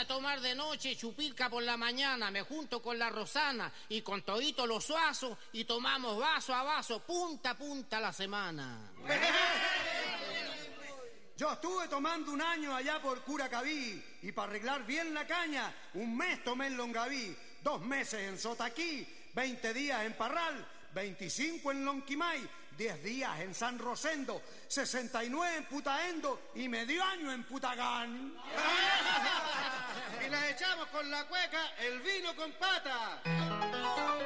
tomar de noche, chupilca por la mañana, me junto con la Rosana y con todito los suazos y tomamos vaso a vaso, punta a punta la semana. Yo estuve tomando un año allá por Curacaví y para arreglar bien la caña, un mes tomé en Longaví, 2 meses en Sotaquí, 20 días en Parral, 25 en Lonquimay, 10 días en San Rosendo, 69 en Putaendo y medio año en Putagán. Y la echamos con la cueca, el vino con pata.